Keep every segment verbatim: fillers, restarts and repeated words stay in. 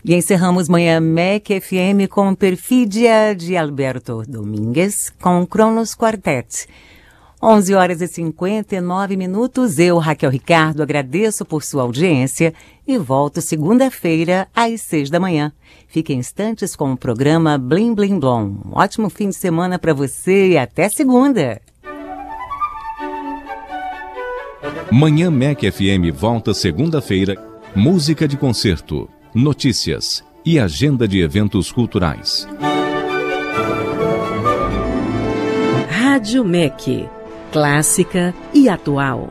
E encerramos Manhã M E C F M com Perfídia de Alberto Domingues com Cronos Quartet. onze horas e cinquenta e nove minutos. Eu, Raquel Ricardo, agradeço por sua audiência e volto segunda-feira às seis da manhã. Fique em instantes com o programa Blim Blim Blom. Um ótimo fim de semana para você e até segunda. Manhã M E C F M volta segunda-feira. Música de concerto, notícias e agenda de eventos culturais. Rádio M E C, clássica e atual.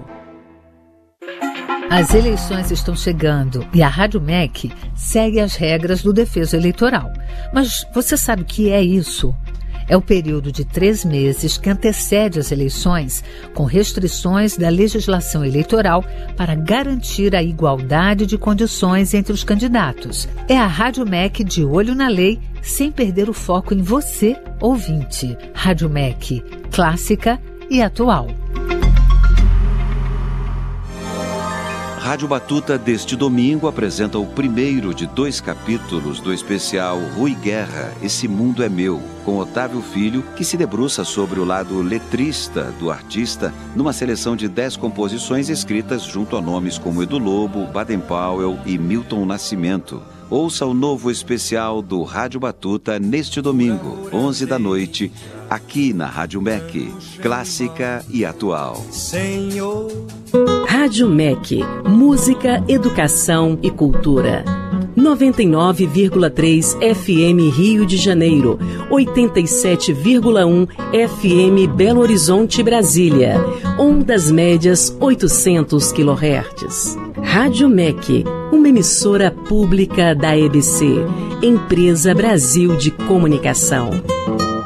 As eleições estão chegando e a Rádio M E C segue as regras do Defesa Eleitoral. Mas você sabe o que é isso? É o período de três meses que antecede as eleições, com restrições da legislação eleitoral para garantir a igualdade de condições entre os candidatos. É a Rádio M E C de olho na lei, sem perder o foco em você, ouvinte. Rádio M E C, clássica e atual. Rádio Batuta deste domingo apresenta o primeiro de dois capítulos do especial Rui Guerra, Esse Mundo é Meu, com Otávio Filho, que se debruça sobre o lado letrista do artista numa seleção de dez composições escritas junto a nomes como Edu Lobo, Baden Powell e Milton Nascimento. Ouça o novo especial do Rádio Batuta neste domingo, onze da noite, aqui na Rádio M E C, clássica e atual. Senhor. Rádio M E C, música, educação e cultura. noventa e nove vírgula três F M Rio de Janeiro, oitenta e sete vírgula um F M Belo Horizonte, Brasília. Ondas médias oitocentos quilohertz. Rádio M E C, uma emissora pública da E B C, Empresa Brasil de Comunicação.